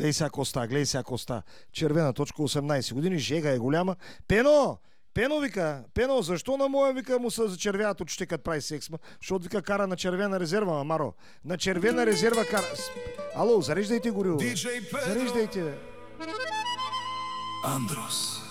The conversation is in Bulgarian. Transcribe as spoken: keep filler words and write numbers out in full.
Гледай сега коста, гледай сега коста. Червена точка, осемнайсет години, жега е голяма. Пено! Пено вика, Пено, защо на моя вика му се зачервяват очите като прави секс? Защото вика кара на червена резерва, Амаро. На червена резерва кара... Ало, зареждайте гориво. Зареждайте, бе. Андрос.